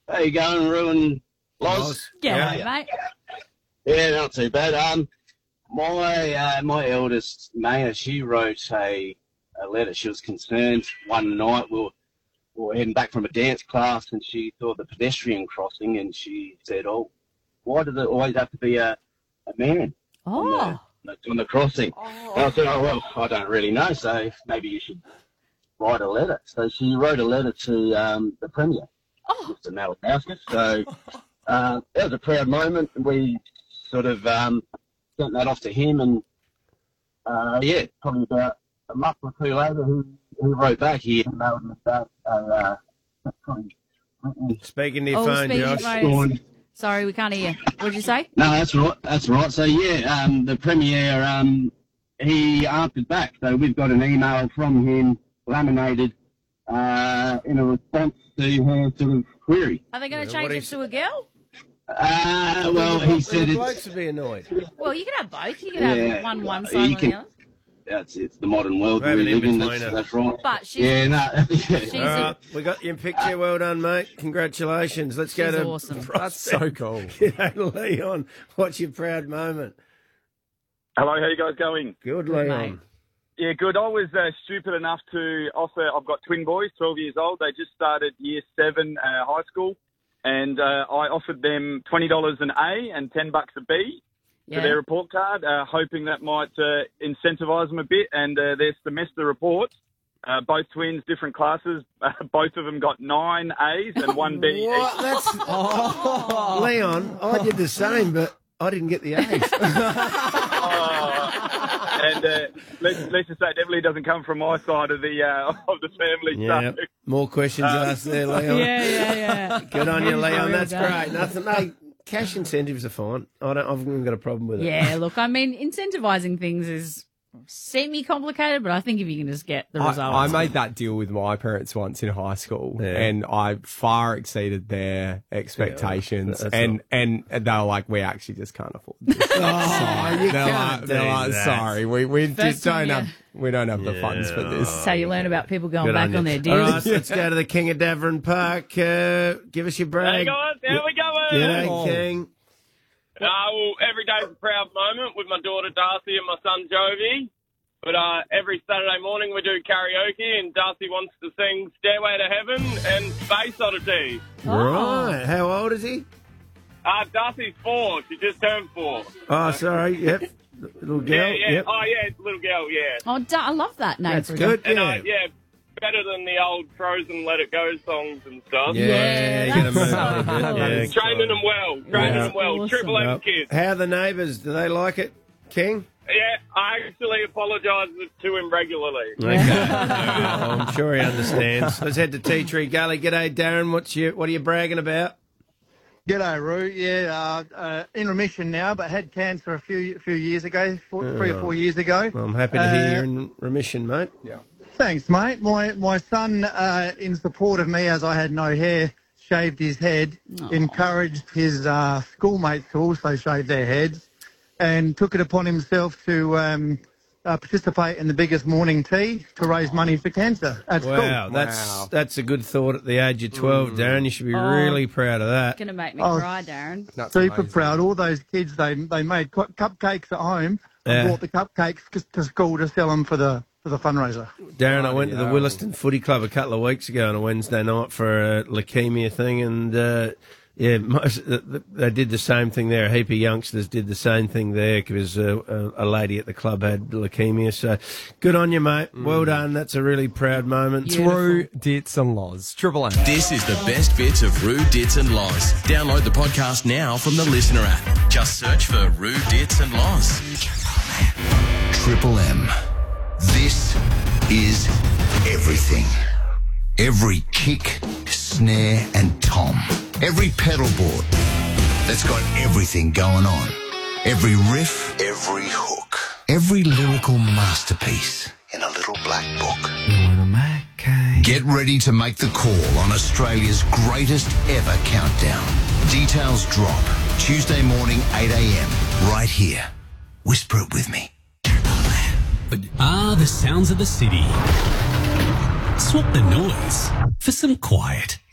How you going, Ruin Loz? Yeah, mate. Yeah, not too bad. My eldest Maya, she wrote a letter. She was concerned one night. We were heading back from a dance class, and she saw the pedestrian crossing, and she said, "Oh, why does it always have to be a man on the crossing?" And I said, "Oh well, I don't really know. So maybe you should write a letter." So she wrote a letter to the Premier, Mr. Malakowskis. So that was a proud moment. We sort of sent that off to him, and probably about a month or two later, he wrote back here and mailed us back Speaking to your phone, Josh. Sorry, we can't hear you. What did you say? No, that's right. So the Premier, he answered back. So we've got an email from him, laminated, in a response to her sort of query. Are they going to change it to a girl? Well, he said blokes would be annoyed. Well, you can have both. You can have one side or the other. It's the modern world we live in. That's right. But she's... Yeah, no. All right, we got your picture. Well done, mate. Congratulations. Let's go to... awesome. That's so cool. G'day, Leon. What's your proud moment? Hello, how you guys going? Good, Leon. mate. Yeah, good. I was stupid enough to offer... I've got twin boys, 12 years old. They just started year 7 high school. And I offered them $20 an A and $10 a B for their report card, hoping that might incentivise them a bit. And their semester reports, both twins, different classes, both of them got 9 A's and 1 B. What? That's... Leon, I did the same, but I didn't get the A's. And let's just say it definitely doesn't come from my side of the family. Yeah. So. More questions asked there, Leon. Yeah. Good on you, Leon. That's great. Nothing, mate. Cash incentives are fine. I've even got a problem with it. Yeah, look, I mean, incentivising things is semi-complicated, but I think if you can just get the results. I made that deal with my parents once in high school, and I far exceeded their expectations. And they were like, "We actually just can't afford this." They're like, "Sorry, we just don't have the funds for this." That's how you learn about people going back on their All deals. right, let's go to the King of Davern Park. Give us your brag. Hey guys, how we going? G'day, King. Well, every day's a proud moment with my daughter Darcy and my son Jovi. But every Saturday morning we do karaoke, and Darcy wants to sing Stairway to Heaven and Space Oddity. Right. How old is he? Darcy's 4. She just turned 4. Oh, sorry. Yep. Little girl. Yeah. Yep. Oh, yeah, it's a little girl, yeah. Oh, I love that name. That's for good. And, better than the old Frozen Let It Go songs and stuff. Yeah, that's so yeah. Training them well. Awesome. Triple M kids. How are the neighbours? Do they like it, King? Yeah, I actually apologise to him regularly. Okay. I'm sure he understands. Let's head to Tea Tree Gully. G'day, Darren. What are you bragging about? G'day, Roo. Yeah, in remission now, but had cancer a few years ago, 3 or 4 years ago. Well, I'm happy to hear you're in remission, mate. Yeah. Thanks, mate. My son, in support of me, as I had no hair, shaved his head, encouraged his schoolmates to also shave their heads, and took it upon himself to participate in the biggest morning tea to raise money for cancer at school. Wow, that's a good thought at the age of 12, Darren. You should be really proud of that. It's going to make me cry, Darren. That's Super amazing. proud. All those kids, they made cupcakes at home and brought the cupcakes to school to sell them for the fundraiser. Darren, I went to the Williston Footy Club a couple of weeks ago on a Wednesday night for a leukemia thing, and they did the same thing there. A heap of youngsters did the same thing there because a lady at the club had leukemia. So good on you, mate. Well done. That's a really proud moment. It's Roo, Dits and Loz. Triple M. This is the best bits of Roo, Dits and Loz. Download the podcast now from the Listener app. Just search for Roo, Dits and Loz. Triple M. This is everything. Every kick, snare and tom. Every pedal board that's got everything going on. Every riff, every hook. Every lyrical masterpiece in a little black book. Get ready to make the call on Australia's greatest ever countdown. Details drop Tuesday morning, 8 a.m. right here. Whisper it with me. But the sounds of the city. Swap the noise for some quiet.